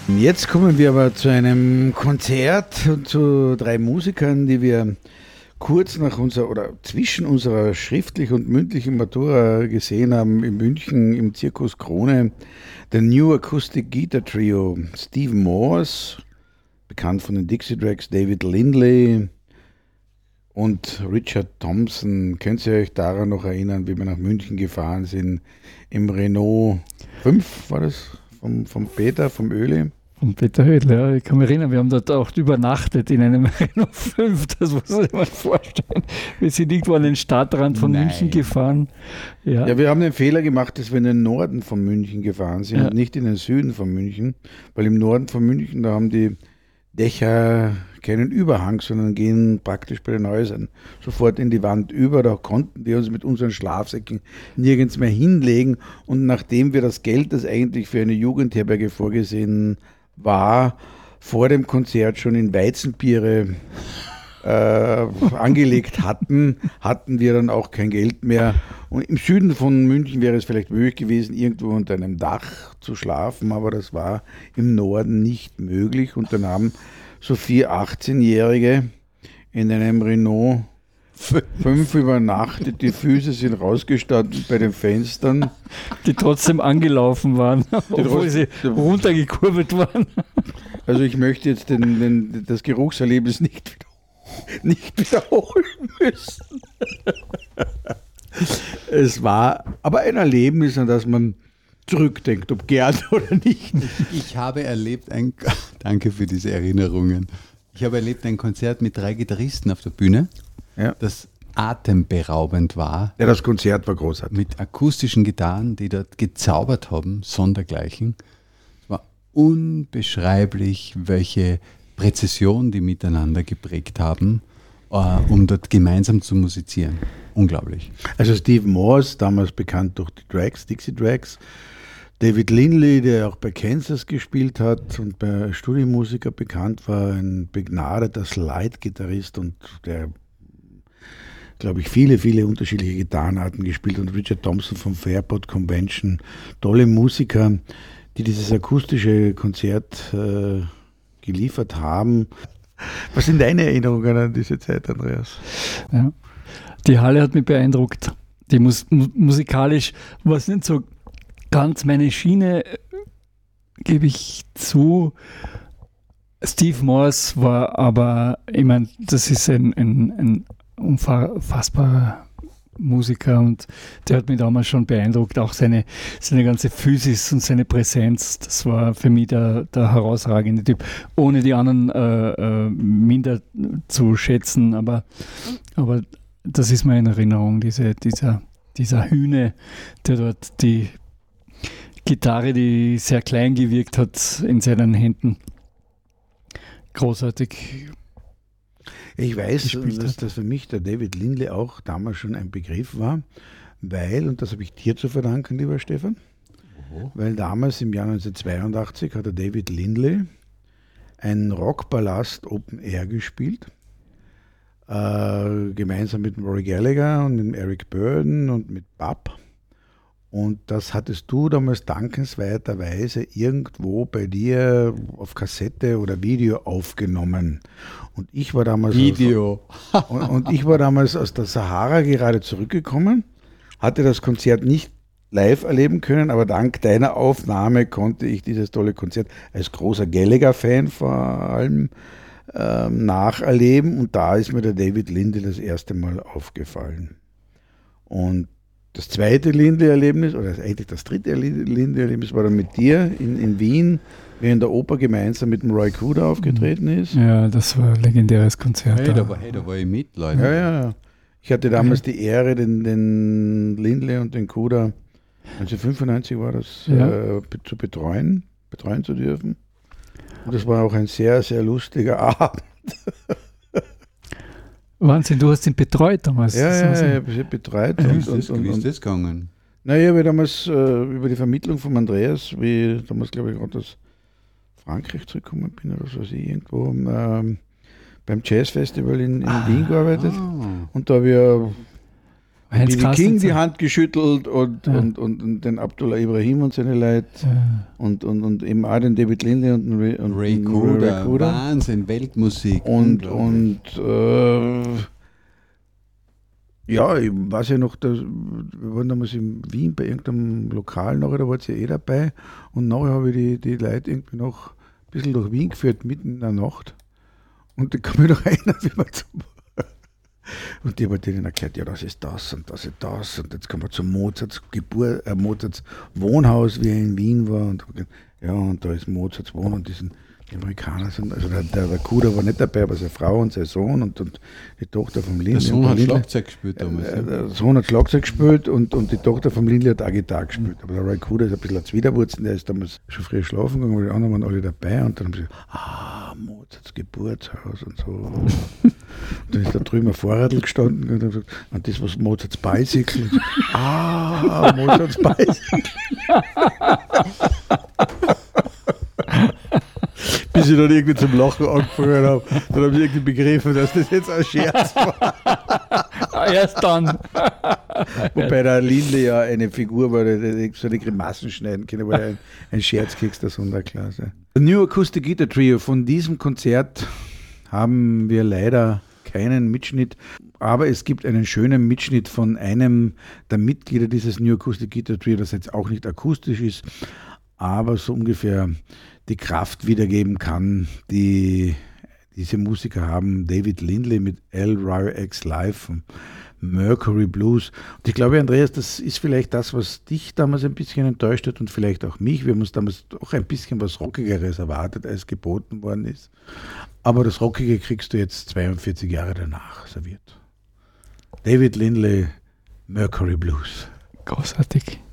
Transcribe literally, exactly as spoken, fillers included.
Jetzt kommen wir aber zu einem Konzert und zu drei Musikern, die wir kurz nach unserer oder zwischen unserer schriftlichen und mündlichen Matura gesehen haben in München im Zirkus Krone. Der New Acoustic Guitar Trio Stephen Morse, bekannt von den Dixie Dregs, David Lindley und Richard Thompson. Könnt ihr euch daran noch erinnern, wie wir nach München gefahren sind? Im Renault fünf war das? Vom, vom Peter, vom Öli? Vom Peter Hödl, ja. Ich kann mich erinnern, wir haben dort auch übernachtet in einem Renault fünf. Das muss man sich mal vorstellen. Wir sind irgendwo an den Stadtrand von Nein. München gefahren. Ja. ja, wir haben den Fehler gemacht, dass wir in den Norden von München gefahren sind ja. und nicht in den Süden von München. Weil im Norden von München, da haben die Dächer keinen Überhang, sondern gehen praktisch bei den Häusern sofort in die Wand über. Da konnten wir uns mit unseren Schlafsäcken nirgends mehr hinlegen. Und nachdem wir das Geld, das eigentlich für eine Jugendherberge vorgesehen war, vor dem Konzert schon in Weizenbiere äh, angelegt hatten, hatten wir dann auch kein Geld mehr. Und im Süden von München wäre es vielleicht möglich gewesen, irgendwo unter einem Dach zu schlafen, aber das war im Norden nicht möglich. Und dann haben so vier achtzehnjährige in einem Renault fünf übernachtet, die Füße sind rausgestanden bei den Fenstern. Die trotzdem angelaufen waren, die obwohl sie runtergekurbelt waren. Also ich möchte jetzt den, den, das Geruchserlebnis nicht, nicht wiederholen müssen. Es war aber ein Erlebnis, an das man zurückdenkt, ob gern oder nicht. Ich habe erlebt, ein, danke für diese Erinnerungen, ich habe erlebt ein Konzert mit drei Gitarristen auf der Bühne, ja. das atemberaubend war. Ja, das Konzert war großartig. Mit akustischen Gitarren, die dort gezaubert haben, sondergleichen. Es war unbeschreiblich, welche Präzision die miteinander geprägt haben, uh, um dort gemeinsam zu musizieren. Unglaublich. Also Stephen Morse, damals bekannt durch die Drags, Dixie Drags, David Lindley, der auch bei Kansas gespielt hat und bei Studiomusiker bekannt war, ein begnadeter Slide-Gitarrist und der, glaube ich, viele, viele unterschiedliche Gitarrenarten gespielt, und Richard Thompson vom Fairport Convention, tolle Musiker, die dieses akustische Konzert äh, geliefert haben. Was sind deine Erinnerungen an diese Zeit, Andreas? Ja. Die Halle hat mich beeindruckt. Die Mus- musikalisch war es nicht so ganz meine Schiene, gebe ich zu. Steve Morse war aber, ich meine, das ist ein, ein, ein unfassbarer Musiker, und der hat mich damals schon beeindruckt. Auch seine, seine ganze Physis und seine Präsenz, das war für mich der, der herausragende Typ. Ohne die anderen äh, äh, minder zu schätzen, aber, aber das ist meine Erinnerung, diese, dieser, dieser Hühne, der dort die Gitarre, die sehr klein gewirkt hat, in seinen Händen. Großartig. Ich weiß, dass das für mich der David Lindley auch damals schon ein Begriff war, weil, und das habe ich dir zu verdanken, lieber Stefan, oh. weil damals im Jahr neunzehnhundertzweiundachtzig hat der David Lindley einen Rockpalast Open Air gespielt, äh, gemeinsam mit Rory Gallagher und mit Eric Burdon und mit Bab. Und das hattest du damals dankenswerterweise irgendwo bei dir auf Kassette oder Video aufgenommen. Und ich war damals Video. Aus, und, und ich war damals aus der Sahara gerade zurückgekommen, hatte das Konzert nicht live erleben können, aber dank deiner Aufnahme konnte ich dieses tolle Konzert als großer Gallagher-Fan vor allem ähm, nacherleben. Und da ist mir der David Lindley das erste Mal aufgefallen. Und das zweite Lindley-Erlebnis, oder eigentlich das dritte Lindley-Erlebnis, war dann mit dir in, in Wien, wie in der Oper gemeinsam mit dem Roy Cooder aufgetreten ist. Ja, das war ein legendäres Konzert. Hey, da war, hey, da war ich mit, Leute. Ja, ja, ja. Ich hatte damals okay. die Ehre, den, den Lindley und den Cooder, neunzehnhundertfünfundneunzig war das, ja. äh, zu betreuen, betreuen zu dürfen. Und das war auch ein sehr, sehr lustiger Abend. Wahnsinn, du hast ihn betreut damals. Ja, ja, ja, ich habe ihn betreut. Wie ist das, und, und, und, das gegangen? Naja, wir damals äh, über die Vermittlung von Andreas, wie damals, glaube ich, gerade aus Frankreich zurückgekommen bin oder so, also irgendwo ähm, beim Jazzfestival in, in ah, Wien gearbeitet. Ah. Und da habe ich Heinz B B King Kastnitzer. die Hand geschüttelt und, Ja. und, und, und den Abdullah Ibrahim und seine Leute Ja. und, und, und eben auch den David Lindley und den Ray, und Ray den Cooder, Ray Cooder. Wahnsinn, Weltmusik. Und, unglaublich. und äh, ja, ich weiß ja noch, dass, wir waren damals in Wien bei irgendeinem Lokal nachher, da war sie ja eh dabei und nachher habe ich die, die Leute irgendwie noch ein bisschen durch Wien geführt, mitten in der Nacht und da kam ich noch einer, wie man zum und die haben denen erklärt, ja, das ist das und das ist das und jetzt kommen wir zum Mozarts Geburt, äh, Mozarts Wohnhaus, wie er in Wien war und ja, und da ist Mozarts Wohnhaus und die sind die Amerikaner sind, also der, der, der Kuder war nicht dabei, aber seine Frau und sein Sohn und, und die Tochter vom Lindley. Der Sohn hat Lindley, Schlagzeug gespielt damals. äh, der Sohn hat Schlagzeug gespielt und, und die Tochter vom Lindley hat auch Gitarre gespielt. Aber der Ray Cooder ist ein bisschen als Widerwurzen, der ist damals schon früh schlafen gegangen, weil die anderen waren alle dabei und dann haben sie gesagt, ah, Mozarts Geburtshaus und so. Und dann ist da drüben ein Vorradl gestanden und, gesagt, und das was Mozarts Bicycle. Und so, ah, Mozarts Bicycle. Bis ich dann irgendwie zum Lachen angefangen habe. Dann habe ich irgendwie begriffen, dass das jetzt ein Scherz war. Erst dann. Wobei der Lindley ja eine Figur war, der so eine Grimassen schneiden kann, weil er ein, ein Scherz kriegst, der Sonderklasse. New Acoustic Guitar Trio, von diesem Konzert haben wir leider keinen Mitschnitt, aber es gibt einen schönen Mitschnitt von einem der Mitglieder dieses New Acoustic Guitar Trio, das jetzt auch nicht akustisch ist, aber so ungefähr die Kraft wiedergeben kann, die diese Musiker haben. David Lindley mit L R X Live vom Mercury Blues. Und ich glaube, Andreas, das ist vielleicht das, was dich damals ein bisschen enttäuscht hat und vielleicht auch mich. Wir haben uns damals doch ein bisschen was Rockigeres erwartet, als geboten worden ist. Aber das Rockige kriegst du jetzt zweiundvierzig Jahre danach serviert. David Lindley, Mercury Blues. Großartig.